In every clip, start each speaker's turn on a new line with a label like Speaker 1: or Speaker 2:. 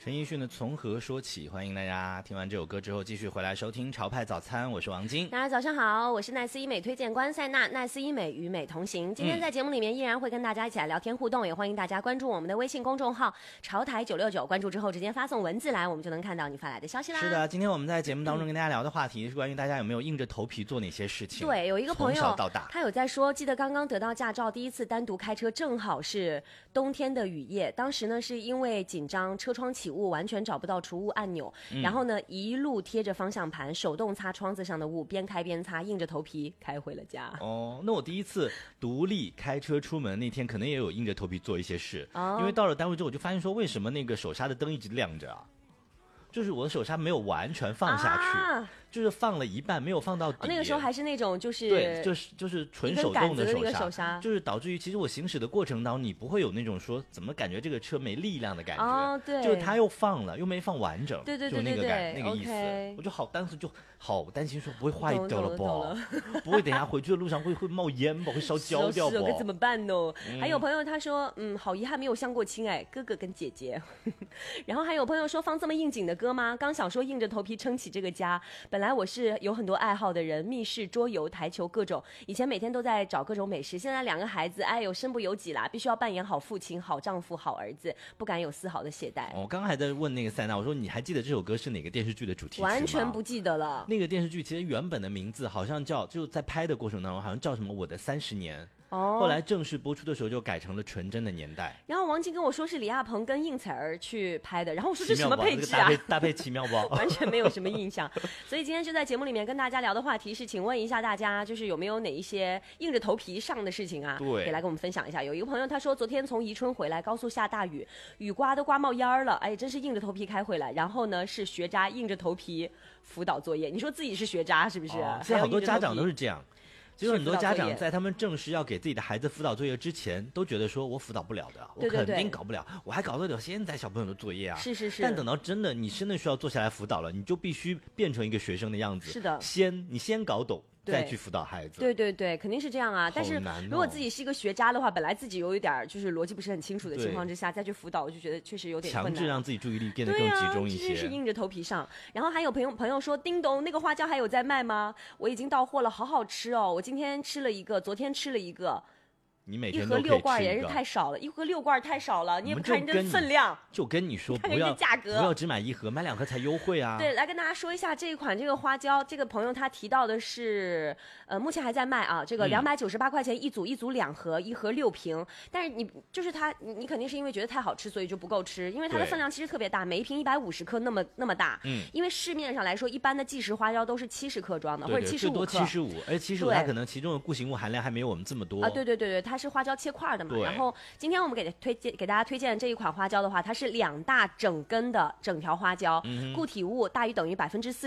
Speaker 1: 陈奕迅的《从何说起》，欢迎大家听完这首歌之后继续回来收听潮派早餐，我是王晶。
Speaker 2: 大家早上好，我是奈斯医美推荐官塞娜，奈斯医美与美同行。今天在节目里面依然会跟大家一起来聊天互动，也欢迎大家关注我们的微信公众号潮台969，关注之后直接发送文字来，我们就能看到你发来的消息啦。
Speaker 1: 是的，今天我们在节目当中跟大家聊的话题是关于大家有没有硬着头皮做哪些事情。
Speaker 2: 对，有一个朋友
Speaker 1: 从小到大
Speaker 2: 他有在说，记得刚刚得到驾照，第一次单独开车，正好是冬天的雨夜，当时呢是因为紧张，车窗起雾，完全找不到除雾按钮，然后呢一路贴着方向盘，手动擦窗子上的雾，边开边擦，硬着头皮开回了家。
Speaker 1: 哦，那我第一次独立开车出门那天，可能也有硬着头皮做一些事，
Speaker 2: 哦
Speaker 1: 因为到了单位之后，我就发现说，为什么那个手刹的灯一直亮着啊？就是我的手刹没有完全放下去，就是放了一半，没有放到底。
Speaker 2: 那个时候还是那种就是
Speaker 1: 对，就是纯手动的
Speaker 2: 一根杆子的那个手刹，
Speaker 1: 就是导致于其实我行驶的过程当中，你不会有那种说怎么感觉这个车没力量的感觉。
Speaker 2: 哦，对，
Speaker 1: 就是它又放了，又没放完整，
Speaker 2: 对，
Speaker 1: 就那个那个意思。
Speaker 2: okay
Speaker 1: 我就当时就好担心说不会坏掉了吧？不会等一下回去的路上会冒烟吧？会烧焦掉吧？
Speaker 2: 该怎么办呢？还有朋友他说，好遗憾没有相过亲哎，哥哥跟姐姐。然后还有朋友说，放这么应景的歌吗？刚想说硬着头皮撑起这个家。本来我是有很多爱好的人，密室、桌游、台球各种，以前每天都在找各种美食。现在2个孩子，哎呦，身不由己啦，必须要扮演好父亲、好丈夫、好儿子，不敢有丝毫的懈怠。
Speaker 1: 我刚刚还在问那个塞娜，我说你还记得这首歌是哪个电视剧的主题曲吗？
Speaker 2: 完全不记得了。
Speaker 1: 那个电视剧其实原本的名字好像叫，就在拍的过程当中好像叫什么《我的30年》。后来正式播出的时候就改成了《纯真的年代》。
Speaker 2: 然后王晶跟我说是李亚鹏跟应采儿去拍的，然后我说这什么配置啊？
Speaker 1: 搭配奇妙不？
Speaker 2: 完全没有什么印象。所以今天就在节目里面跟大家聊的话题是，请问一下大家，就是有没有哪一些硬着头皮上的事情啊？
Speaker 1: 对，
Speaker 2: 可以来跟我们分享一下。有一个朋友他说，昨天从宜春回来，高速下大雨，雨刮都刮冒烟了，哎，真是硬着头皮开回来。然后呢，是学渣硬着头皮辅导作业。你说自己是学渣是不是？
Speaker 1: 现在好多家长都是这样。其实很多家长在他们正式要给自己的孩子辅导作业之前，都觉得说我辅导不了的，我肯定搞不了，我还搞得了现在小朋友的作业啊。
Speaker 2: 是。
Speaker 1: 但等到真的你真的需要坐下来辅导了，你就必须变成一个学生的样子。
Speaker 2: 是的，
Speaker 1: 你先搞懂。再去辅导孩子，
Speaker 2: 对，肯定是这样啊。但是如果自己是一个学渣的话，本来自己有一点就是逻辑不是很清楚的情况之下，再去辅导，我就觉得确实有点困难。
Speaker 1: 强制让自己注意力变得更集中一些，
Speaker 2: 真是硬着头皮上。然后还有朋友说，叮咚，那个花椒还有在卖吗？我已经到货了，好好吃哦！我今天吃了一个，昨天吃了一个。
Speaker 1: 你每天都可以吃
Speaker 2: 1盒6罐也是太少了，1盒6罐太少了，你也不看人家的分量。
Speaker 1: 就跟你说，
Speaker 2: 不要价格，
Speaker 1: 不要只买1盒，买2盒才优惠啊。
Speaker 2: 对，来跟大家说一下这一款这个花椒，这个朋友他提到的是，目前还在卖啊，这个298块钱一组，1组2盒，1盒6瓶。但是你就是你肯定是因为觉得太好吃，所以就不够吃，因为它的分量其实特别大，每一瓶150克那么大。因为市面上来说，一般的即食花椒都是70克装的，或者75克，
Speaker 1: 最多75，而且75它可能其中的固形物含量还没有我们这么多
Speaker 2: 啊。对，它是花椒切块的嘛。然后今天我们给大家推荐这一款花椒的话，它是2大整根的整条花椒，固体物大于等于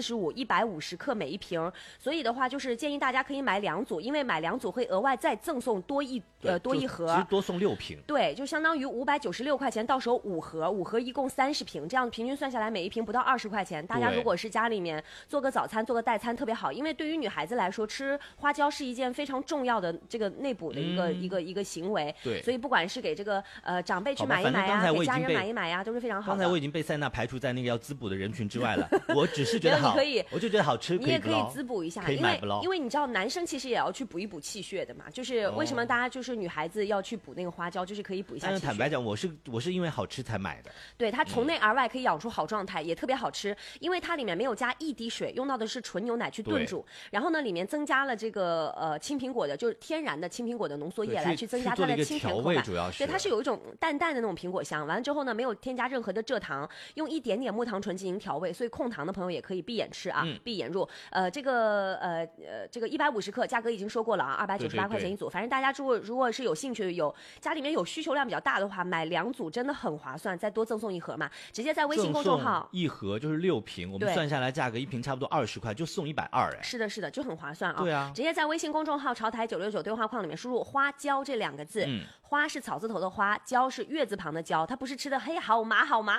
Speaker 2: 45%，150克每一瓶。所以的话，就是建议大家可以买2组，因为买2组会额外再赠送多一盒，
Speaker 1: 其实多送6瓶。
Speaker 2: 对，就相当于596块钱，到手5盒，5盒一共30瓶，这样平均算下来每一瓶不到20块钱。大家如果是家里面做个早餐、做个代餐特别好，因为对于女孩子来说，吃花椒是一件非常重要的这个内补的一个行为。
Speaker 1: 对，
Speaker 2: 所以不管是给这个长辈去买一买呀，给家人买一买呀，都是非常好的。
Speaker 1: 刚才我已经被塞娜排除在那个要滋补的人群之外了，我只是觉得好，我就觉得好吃，
Speaker 2: 你也可以滋补一下，
Speaker 1: 可以买不
Speaker 2: 因为你知道男生其实也要去补一补气血的嘛，就是为什么大家就是女孩子要去补那个花椒，就是可以补一下气血。
Speaker 1: 但是坦白讲，我是因为好吃才买的。
Speaker 2: 对，它从内而外可以养出好状态，也特别好吃，因为它里面没有加1滴水，用到的是纯牛奶去炖煮，然后呢里面增加了这个青苹果的，就是天然的青苹果的浓缩液来去增加它的清甜口感。对，它是有一种淡淡的那种苹果香，完了之后呢，没有添加任何的蔗糖，用一点点木糖醇进行调味，所以控糖的朋友也可以闭眼吃啊，闭眼入。这个150克价格已经说过了啊，298块钱一组。反正大家如果是有兴趣，家里面有需求量比较大的话，买2组真的很划算，再多赠送1盒嘛，直接在微信公众号
Speaker 1: 1盒就是6瓶，我们算下来价格1瓶差不多20块，就送120哎。
Speaker 2: 是的，就很划算啊。
Speaker 1: 对啊，
Speaker 2: 直接在微信公众号潮台969对话框里面输入花椒这2个字，花是草字头的花，椒是月字旁的椒，它不是吃的嘿好麻好麻。